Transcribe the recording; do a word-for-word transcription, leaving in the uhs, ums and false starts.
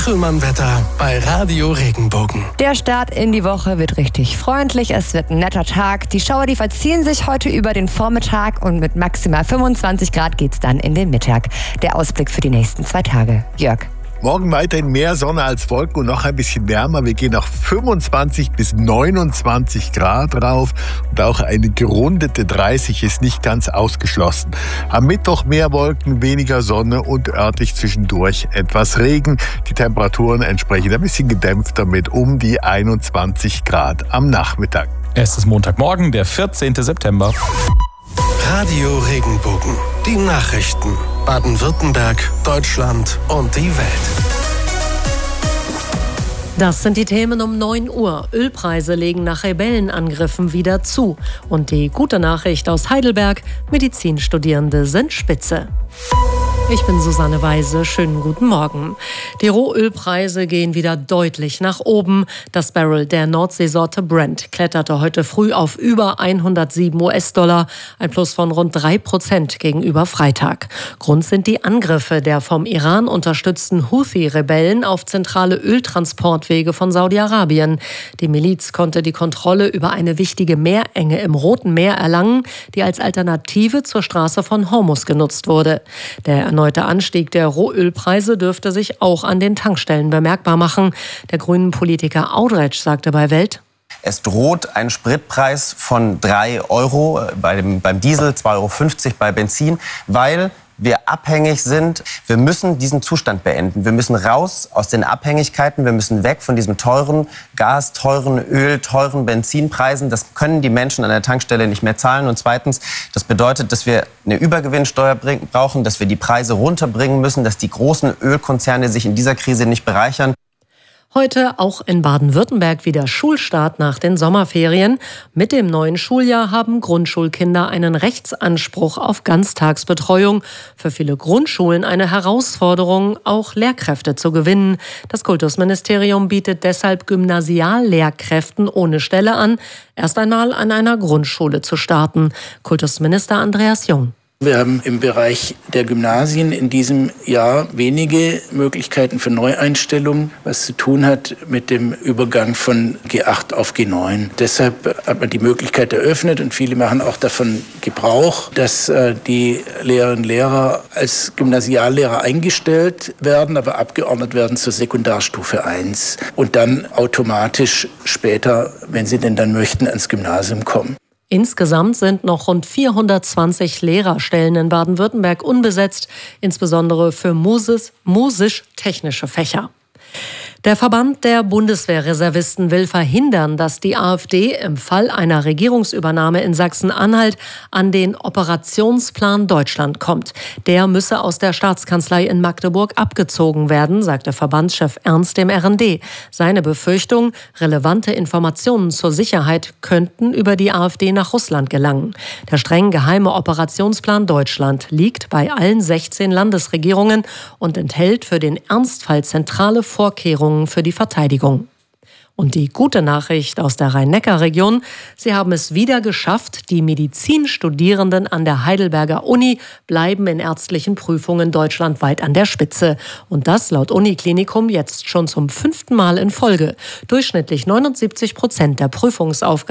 Stachelmann-Wetter bei Radio Regenbogen. Der Start in die Woche wird richtig freundlich. Es wird ein netter Tag. Die Schauer, die verziehen sich heute über den Vormittag und mit maximal fünfundzwanzig Grad geht's dann in den Mittag. Der Ausblick für die nächsten zwei Tage. Jörg. Morgen weiterhin mehr Sonne als Wolken und noch ein bisschen wärmer. Wir gehen auf fünfundzwanzig bis neunundzwanzig Grad rauf und auch eine gerundete dreißig ist nicht ganz ausgeschlossen. Am Mittwoch mehr Wolken, weniger Sonne und örtlich zwischendurch etwas Regen. Die Temperaturen entsprechend ein bisschen gedämpfter mit um die einundzwanzig Grad am Nachmittag. Es ist Montagmorgen, der vierzehnten September. Radio Regenbogen. Die Nachrichten. Baden-Württemberg, Deutschland und die Welt. Das sind die Themen um neun Uhr. Ölpreise legen nach Rebellenangriffen wieder zu. Und die gute Nachricht aus Heidelberg: Medizinstudierende sind spitze. Ich bin Susanne Weise. Schönen guten Morgen. Die Rohölpreise gehen wieder deutlich nach oben. Das Barrel der Nordseesorte Brent kletterte heute früh auf über hundertsieben US-Dollar, ein Plus von rund drei Prozent gegenüber Freitag. Grund sind die Angriffe der vom Iran unterstützten Houthi-Rebellen auf zentrale Öltransportwege von Saudi-Arabien. Die Miliz konnte die Kontrolle über eine wichtige Meerenge im Roten Meer erlangen, die als Alternative zur Straße von Hormuz genutzt wurde. Der erneute Anstieg der Rohölpreise dürfte sich auch an den Tankstellen bemerkbar machen. Der grünen Politiker Audretsch sagte bei Welt: Es droht ein Spritpreis von drei Euro bei dem, beim Diesel, zwei Euro fünfzig bei Benzin, weil wir abhängig sind. Wir müssen diesen Zustand beenden. Wir müssen raus aus den Abhängigkeiten. Wir müssen weg von diesem teuren Gas, teuren Öl, teuren Benzinpreisen. Das können die Menschen an der Tankstelle nicht mehr zahlen. Und zweitens, das bedeutet, dass wir eine Übergewinnsteuer brauchen, dass wir die Preise runterbringen müssen, dass die großen Ölkonzerne sich in dieser Krise nicht bereichern. Heute auch in Baden-Württemberg wieder Schulstart nach den Sommerferien. Mit dem neuen Schuljahr haben Grundschulkinder einen Rechtsanspruch auf Ganztagsbetreuung. Für viele Grundschulen eine Herausforderung, auch Lehrkräfte zu gewinnen. Das Kultusministerium bietet deshalb Gymnasiallehrkräften ohne Stelle an, erst einmal an einer Grundschule zu starten. Kultusminister Andreas Jung. Wir haben im Bereich der Gymnasien in diesem Jahr wenige Möglichkeiten für Neueinstellungen, was zu tun hat mit dem Übergang von G acht auf G neun. Deshalb hat man die Möglichkeit eröffnet und viele machen auch davon Gebrauch, dass äh, die Lehrerinnen und Lehrer als Gymnasiallehrer eingestellt werden, aber abgeordnet werden zur Sekundarstufe eins und dann automatisch später, wenn sie denn dann möchten, ans Gymnasium kommen. Insgesamt sind noch rund vierhundertzwanzig Lehrerstellen in Baden-Württemberg unbesetzt, insbesondere für Musis, musisch-technische Fächer. Der Verband der Bundeswehrreservisten will verhindern, dass die AfD im Fall einer Regierungsübernahme in Sachsen-Anhalt an den Operationsplan Deutschland kommt. Der müsse aus der Staatskanzlei in Magdeburg abgezogen werden, sagte Verbandschef Ernst dem R N D. Seine Befürchtung: relevante Informationen zur Sicherheit könnten über die AfD nach Russland gelangen. Der streng geheime Operationsplan Deutschland liegt bei allen sechzehn Landesregierungen und enthält für den Ernstfall zentrale Vorkehrungen für die Verteidigung. Und die gute Nachricht aus der Rhein-Neckar-Region: Sie haben es wieder geschafft. Die Medizinstudierenden an der Heidelberger Uni bleiben in ärztlichen Prüfungen deutschlandweit an der Spitze. Und das laut Uniklinikum jetzt schon zum fünften Mal in Folge. Durchschnittlich neunundsiebzig Prozent der Prüfungsaufgaben